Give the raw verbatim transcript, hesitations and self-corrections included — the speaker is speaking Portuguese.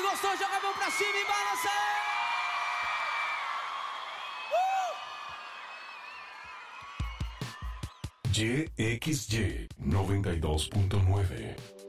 gostou, joga a mão pra cima e balança! Uh! Y X Y noventa y dos punto nueve.